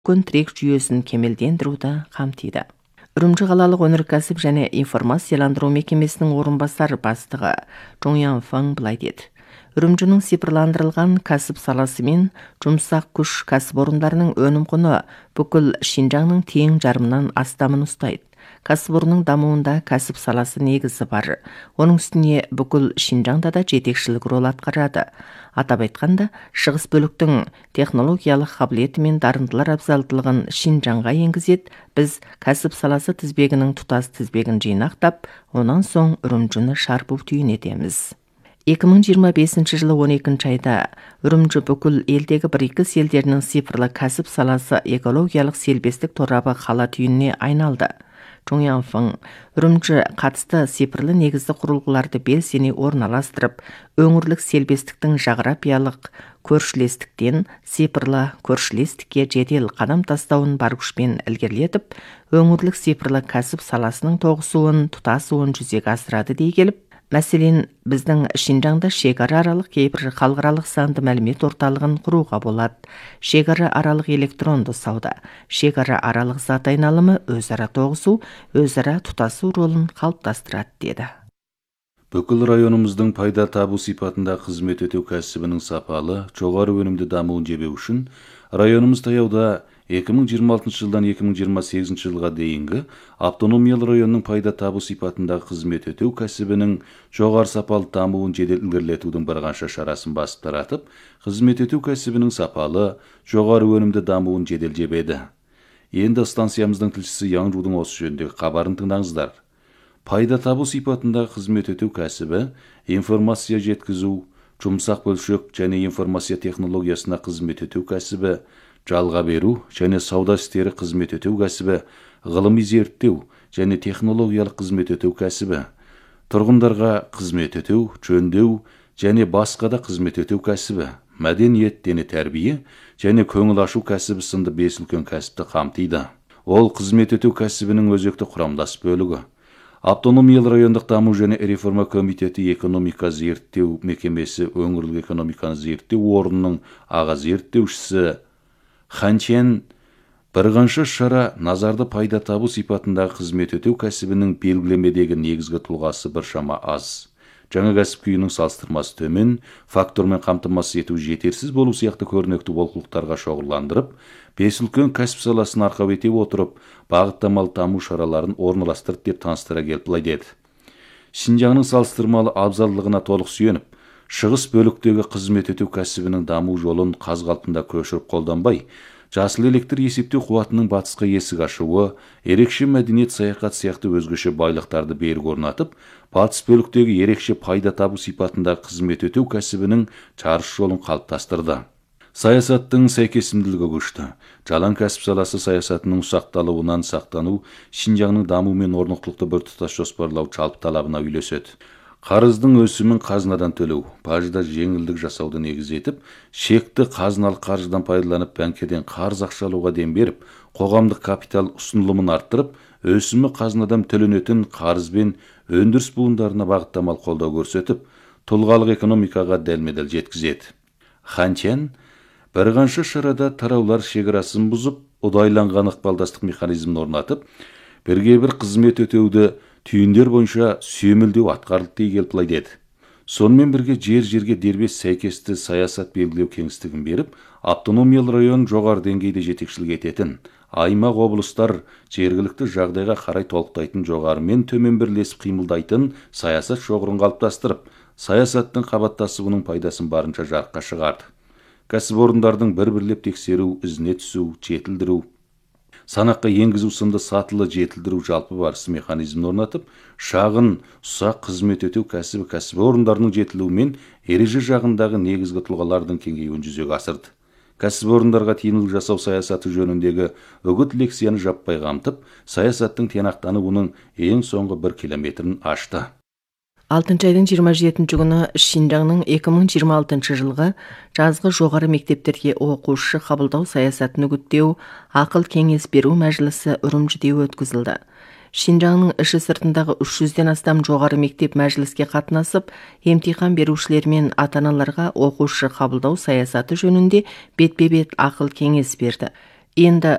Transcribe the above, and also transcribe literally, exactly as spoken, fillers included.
үлкен тірек жүйесін кемелдендіруді қамтиды. Үрімжі қалалық өнеркәсіп және информацияландыру мекемесінің орынбасар бастығы Жоңян Фаң былай деді. Үрімжінің цифрландырылған кәсіп саласы мен жұмсақ күш кәсіпорындарының өнім құны бүкіл Шинжаңның тең жарымнан астамын ұстайды. Кәсіпорынның дамуында кәсіп саласы негізі бар. Оның үстіне бүкіл Шинжаңда да жетекшілік рол атқарады. Атап айтқанда, шығыс бөліктің технологиялық қабілеті мен дарындылар абзалдылығын Шинжаңға енгізеді. Біз кәсіп саласы тізбегінің тұтас тізбегін жинақтап, онан соң Үрімжіні шарпып түйінетеміз. екі мың жиырма бесінші жылы он екінші айда Үрімжі бүкіл елдегі бір-екі елдерінің цифрлы кәсіп саласы экологиялық селбестік торабы қала түйініне айналды. Жоңян Фаң Үрімжі қатысты цифрлы негізді құрылғыларды белсене орналастырып, өңірлік селбестіктің жағрапиялық көршілестіктен цифрлы көршілестікке жедел қадам тастауын бар күшпен ілгерілетіп, өңірлік цифрлы кәсіп саласының тоғысуын, тұтасуын жүзеге асырады дей келіп, мәселен, біздің Шинжаңда шекара аралық кейбір халықаралық санды мәлімет орталығын құруға болады. Шекара аралық электронды сауда, шекара аралық зат айналымы өзара тоғысу, өзара тұтасу ролын қалыптастырады деді. Бүкіл районымыздың пайда табу сипатында қызмет өтеу кәсібінің сапалы, жоғары өнімді дамуын жебеу үшін районымыз таяуда екі мың жиырма алтыншы жылдан екі мың жиырма сегізінші жылға дейінгі автономиялы районның пайда табу сипатындағы қызмет өтеу кәсібінің жоғары сапалы дамуын жедел ілгерілетудің бірқанша шарасын басып таратып, қызмет өтеу кәсібінің сапалы, жоғары өнімді дамуын жедел жебеді. Енді станциямыздың тілшісі Яңжудың осы жөніндегі хабарын тыңдаңыздар. Пайда табу сипатындағы қызмет өтеу кәсібі информация жеткізу, жұмсақ бөлшек және информация технологиясына қызмет өтеу кәсібі, жалға беру және сауда істері қызмет өтеу кәсібі, ғылыми зерттеу және технологиялық қызмет өтеу кәсібі, тұрғындарға қызмет өтеу, жөндеу және басқа да қызмет өтеу кәсібі, мәдениет, дене тәрбие және көңіл ашу кәсібі сынды бес үлкен кәсіпті қамтиды. Ол қызмет өтеу кәсібінің өзекті құрамдас бөлігі. Автономиялы райондық даму және реформа комитеті экономика зерттеу мекемесі өңірлік экономиканы зерттеу орнының аға зерттеушісі Ханчен бірқанша шара назарды пайда табу сипатындағы қызмет өтеу кәсібінің белгілемедегі негізгі тұлғасы біршама аз. Жаңа кәсіп күйінің салыстырмасы төмен, фактормен қамтамасыз ету жетерсіз болу сияқты көрнекті олқылықтарға шоғырландырып, бес үлкен кәсіп саласын арқау ете отырып, бағыттамалы даму шараларын орналастырды деп таныстыра келіп былай деді. Шинжаңның салыстырмалы абзалдылығына толық сүйеніп, шығыс бөліктегі қызмет өтеу кәсібінің даму жолын қаз қалпында көшіріп қолданбай, жасыл электр есептеу қуатының батысқа есік ашуы, ерекше мәдениет саяхат сияқты өзгеше байлықтарды берік орнатып, батыс бөліктегі ерекше пайда табу сипатындағы қызмет өтеу кәсібінің жарыс жолын қалыптастырды. Саясаттың сәйкесімділігі күшті. Жалаң кәсіп саласы саясатының ұсақталуынан сақтану, Шинжаңның даму мен орнықтылықты біртұтас жоспарлау жалпы талабына үйлеседі. Қарыздың өсімін қазынадан төлеу, бажда жеңілдік жасауды негіз етіп, шекті қазыналық қаржыдан пайдаланып банкеден қарыз ақша алуға дем беріп, қоғамдық капитал ұсынылымын арттырып, өсімі қазынадан төленетін қарыз бен өндіріс буындарына бағыттамалы қолдау көрсетіп, тұлғалық экономикаға дәлме-дәл жеткізеді. Ханчен бірқанша шарада тараулар шекарасын бұзып, ұдайланған ықпалдастық механизмін орнатып, бірге бір қызмет өтеуді түйіндер бойынша сүйемелдеу атқарылды дей келіп былай деді. Сонымен бірге жер-жерге дербес сәйкесті саясат белгілеу кеңістігін беріп, автономиялы район жоғары деңгейде жетекшілік ететін, аймақ облыстар жергілікті жағдайға қарай толықтайтын жоғары мен төмен бірлесіп қимылдайтын саясат шоғырын қалыптастырып, саясаттың қабаттасуының пайдасын барынша жарыққа шығарды. Кәсіпорындардың бір-бірлеп тексеру, ізіне түсу, жетілдіру, санаққа енгізу сынды сатылы жетілдіру жалпы барысы механизмін орнатып, шағын, ұсақ қызмет өтеу кәсібі кәсіпорындарының жетілуімен ереже жағындағы негізгі тұлғалардың кеңеюін жүзеге асырды. Кәсіпорындарға тиімділік жасау саясаты жөніндегі үгіт лекцияны жаппай қамтып, саясаттың тиянақтануының ең соңғы бір километрін ашты. алтыншы айдың жиырма жетінші күні Шинжаңның екі мың жиырма алтыншы жылғы жазғы жоғары мектептерге оқушы қабылдау саясатын үгіттеу, ақыл кеңес беру мәжілісі Үрімжіде өткізілді. Шинжаңның іші сыртындағы үш жүзден астам жоғары мектеп мәжіліске қатынасып, емтихан берушілер мен ата-аналарға оқушы қабылдау саясаты жөнінде бетпе-бет ақыл кеңес берді. Енді